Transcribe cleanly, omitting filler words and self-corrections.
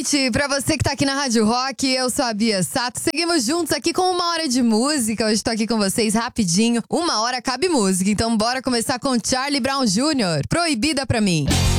noite pra você que tá aqui na Rádio Rock, eu sou a Bia Sato. Seguimos juntos aqui com 1 hora de música. Hoje tô aqui com vocês rapidinho. 1 hora cabe música, então bora começar com Charlie Brown Jr., Proibida Pra Mim.